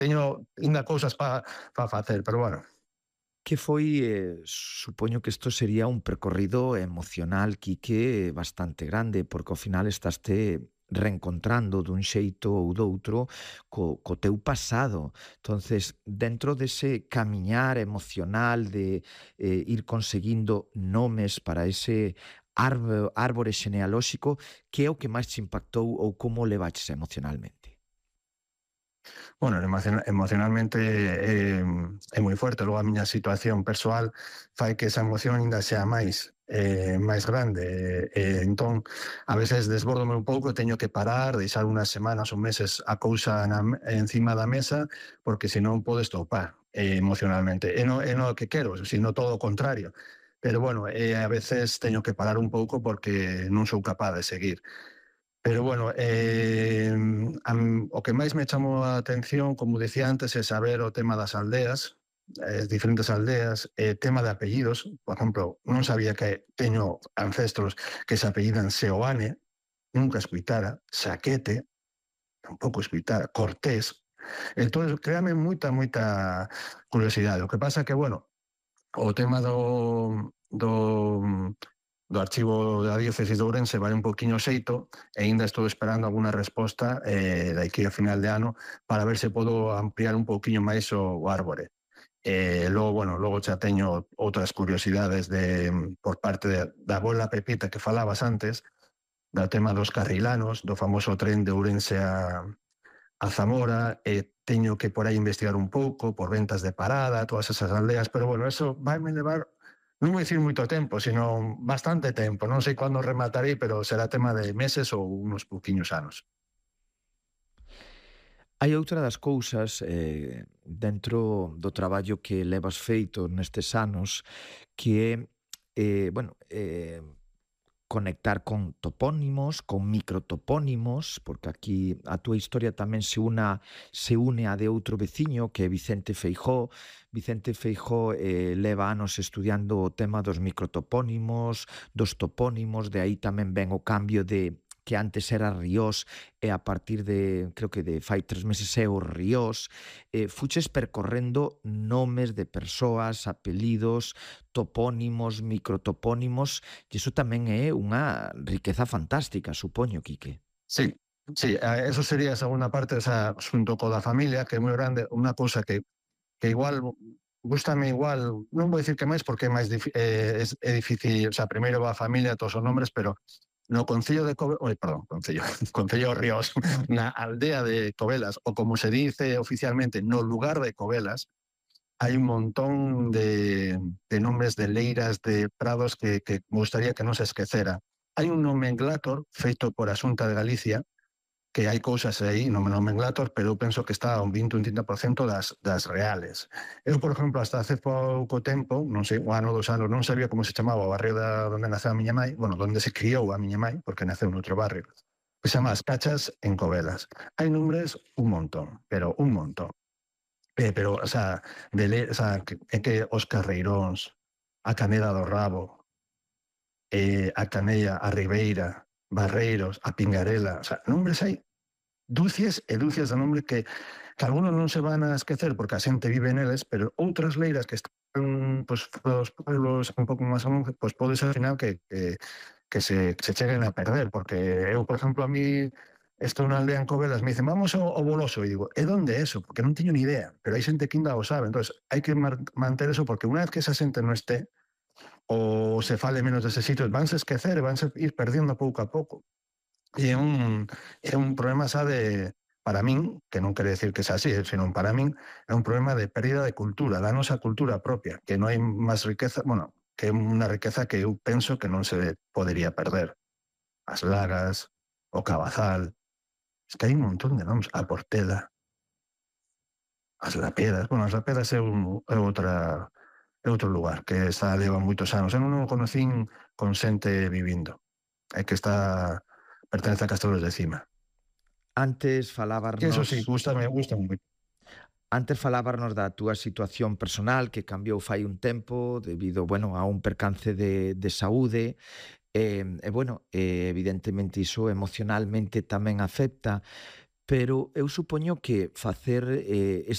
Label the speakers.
Speaker 1: teño ainda cousas para facer, pero bueno.
Speaker 2: Que foi, supoño que isto sería un percorrido emocional, Quique, bastante grande, porque ao final estaste reencontrando dun xeito ou doutro co teu pasado. Entonces, dentro dese camiñar emocional de ir conseguindo nomes para ese árbore xenealóxico, que é o que máis te impactou ou como o levaches emocionalmente?
Speaker 1: Bueno, emocionalmente é moi forte. Logo a miña situación persoal fai que esa emoción ainda sea máis grande. Entón, a veces desbórdome un pouco, teño que parar, deixar unhas semanas ou meses a cousa encima da mesa, porque senón podo estopar emocionalmente. E non o que quero, sino todo o contrario. Pero bueno, a veces teño que parar un pouco porque non sou capaz de seguir. Pero bueno, o que máis me chamou a atención, como dicía antes, é saber o tema das aldeas, diferentes aldeas, tema de apellidos. Por exemplo, non sabía que teño ancestros que se apellidan Seoane, nunca escuitara, Saquete, tampouco escuitara, Cortés. Entón, créame moita curiosidade. O que pasa que, bueno, o tema do archivo da diócesis de Ourense vai un poquinho xeito e ainda estou esperando alguna resposta daqui a final de ano para ver se podo ampliar un poquinho máis o árbore. Logo xa teño outras curiosidades por parte da abuela Pepita que falabas antes, do tema dos carrilanos, do famoso tren de Ourense a Zamora, teño que por aí investigar un pouco, por ventas de parada, todas esas aldeas, pero bueno, eso vaime levar, non vou dicir moito tempo, sino bastante tempo. Non sei cando rematarei, pero será tema de meses ou unos pouquiños anos.
Speaker 2: Hai outra das cousas dentro do traballo que levas feito nestes anos que é, bueno, conectar con topónimos, con microtopónimos, porque aquí a túa historia tamén se une a de outro veciño que é Vicente Feijóo. Vicente Feijóo leva anos estudiando o tema dos microtopónimos, dos topónimos, de aí tamén ven o cambio de que antes era Ríos e a partir de, creo que de fai 3 meses é o Ríos. Fuches percorrendo nomes de persoas, apelidos, topónimos, microtopónimos, e iso tamén é unha riqueza fantástica, supoño, Quique.
Speaker 1: Sí, sí, eso sería a segunda parte, esa xunto co da familia, que é moi grande, unha cousa que igual gústame igual, non vou dicir que máis porque é difícil, o sea, primeiro va a familia, todos os nombres, pero no Concello de Covelas, perdón, Concello, Concello de Ríos, na aldea de Covelas, o como se dice oficialmente, no lugar de Covelas, hai un montón de nombres de leiras, de prados que me gustaría que non se esquecera. Hai un nomenclator feito por a Xunta de Galicia, que hai cousas aí no nomenclator, pero eu penso que está a un 20 ou un 30% das reales. Eu, por exemplo, hasta hace pouco tempo, non sei, un ano, 2 anos, non sabía como se chamaba o barrio onde naceu a miña mãe, bueno, onde se criou a miña mãe, porque naceu noutro barrio, que se chama As Cachas en Covelas. Hai nombres un montón, pero un montón. Pero, o sea, que os Carreiróns, a Caneda do Rabo, a Canella, a Ribeira, Barreiros, a Pingarela, o sea, nombres hai dúcias e dúcias de nombres que algunos non se van a esquecer porque a xente vive neles, pero outras leiras que están pues, os pueblos un pouco máis alonge, pues pode ser ao final que se cheguen a perder, porque eu, por exemplo, a mí estou na aldea en Covelas, me dicen, vamos ao Boloso, e digo, é onde é eso? Porque non teño ni idea, pero hai xente que ainda o sabe, entonces hai que manter eso, porque unha vez que esa xente non esté, ou se fale menos dese sitio, vanse esquecer, vanse ir perdendo pouco a pouco. E é un problema xa para min, que non quere decir que xa así, senón para min, é un problema de pérdida de cultura, da nosa cultura propia, que non hai máis riqueza, bueno, que é unha riqueza que eu penso que non se podería perder. As Lagas, o Cabazal, es que hai un montón de nomes, a Portela, as Lapedas, bueno, as Lapedas é outro lugar que está leva moitos anos. Eu non o conocín con xente vivindo, é que pertence a Castelos de Cima.
Speaker 2: Antes
Speaker 1: Que eso sí,
Speaker 2: falábarnos
Speaker 1: gústame moito.
Speaker 2: Antes falábarnos da túa situación personal que cambiou fai un tempo debido, bueno, a un percance de saúde bueno, evidentemente iso emocionalmente tamén afecta, pero eu supoño que facer